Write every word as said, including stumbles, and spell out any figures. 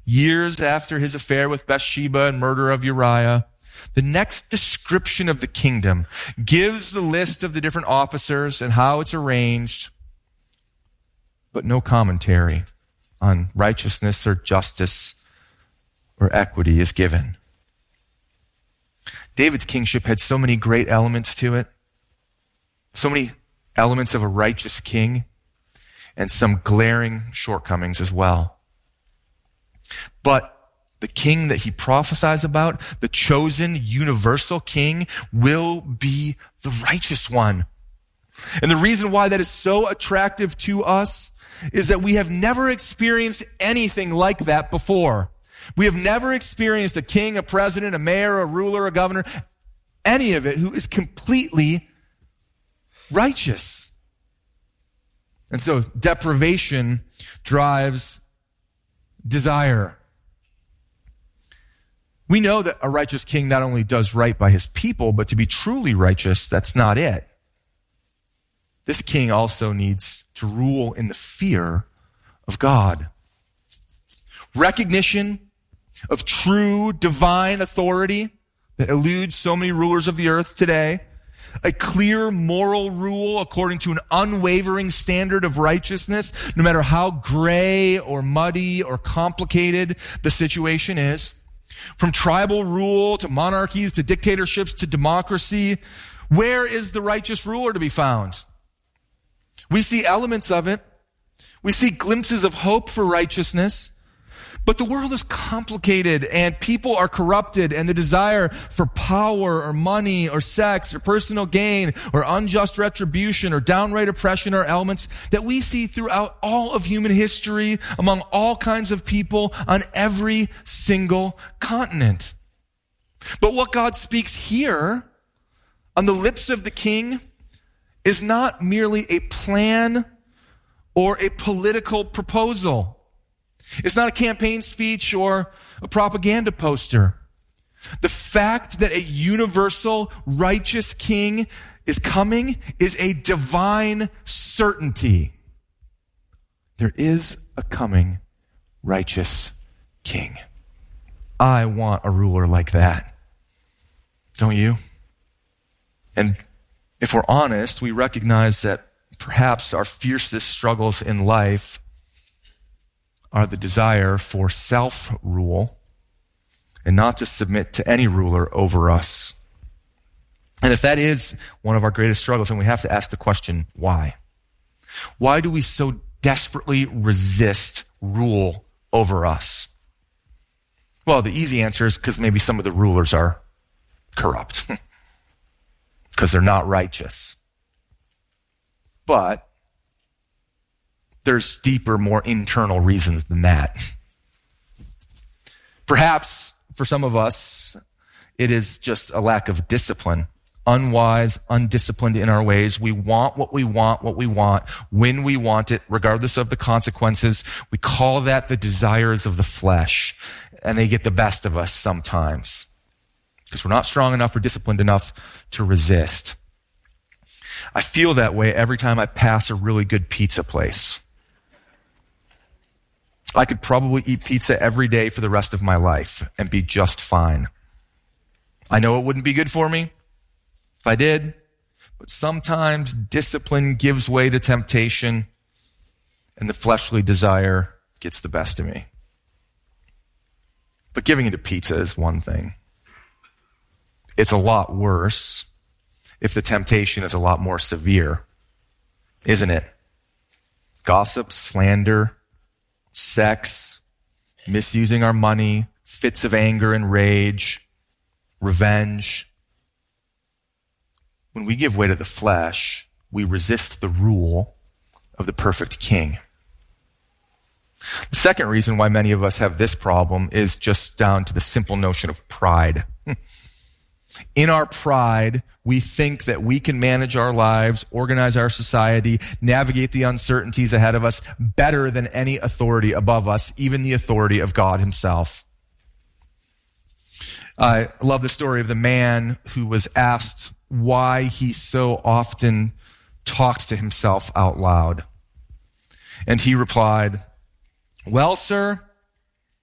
years after his affair with Bathsheba and murder of Uriah, the next description of the kingdom gives the list of the different officers and how it's arranged, but no commentary on righteousness or justice or equity is given. David's kingship had so many great elements to it, so many elements of a righteous king, and some glaring shortcomings as well. But the king that he prophesies about, the chosen universal king, will be the righteous one. And the reason why that is so attractive to us is that we have never experienced anything like that before. We have never experienced a king, a president, a mayor, a ruler, a governor, any of it who is completely righteous. And so deprivation drives desire. We know that a righteous king not only does right by his people, but to be truly righteous, that's not it. This king also needs to rule in the fear of God. Recognition of true divine authority that eludes so many rulers of the earth today. A clear moral rule according to an unwavering standard of righteousness, no matter how gray or muddy or complicated the situation is. From tribal rule to monarchies to dictatorships to democracy, where is the righteous ruler to be found? We see elements of it. We see glimpses of hope for righteousness. But the world is complicated and people are corrupted, and the desire for power or money or sex or personal gain or unjust retribution or downright oppression are elements that we see throughout all of human history among all kinds of people on every single continent. But what God speaks here on the lips of the king is not merely a plan or a political proposal. It's not a campaign speech or a propaganda poster. The fact that a universal righteous king is coming is a divine certainty. There is a coming righteous king. I want a ruler like that. Don't you? And if we're honest, we recognize that perhaps our fiercest struggles in life are the desire for self-rule and not to submit to any ruler over us. And if that is one of our greatest struggles, then we have to ask the question, why? Why do we so desperately resist rule over us? Well, the easy answer is because maybe some of the rulers are corrupt, because they're not righteous. But there's deeper, more internal reasons than that. Perhaps for some of us, it is just a lack of discipline. Unwise, undisciplined in our ways. We want what we want, what we want, when we want it, regardless of the consequences. We call that the desires of the flesh, and they get the best of us sometimes because we're not strong enough or disciplined enough to resist. I feel that way every time I pass a really good pizza place. I could probably eat pizza every day for the rest of my life and be just fine. I know it wouldn't be good for me if I did, but sometimes discipline gives way to temptation and the fleshly desire gets the best of me. But giving into pizza is one thing. It's a lot worse if the temptation is a lot more severe, isn't it? Gossip, slander, sex, misusing our money, fits of anger and rage, revenge. When we give way to the flesh, we resist the rule of the perfect king. The second reason why many of us have this problem is just down to the simple notion of pride. In our pride, we think that we can manage our lives, organize our society, navigate the uncertainties ahead of us better than any authority above us, even the authority of God himself. I love the story of the man who was asked why he so often talked to himself out loud. And he replied, "Well, sir,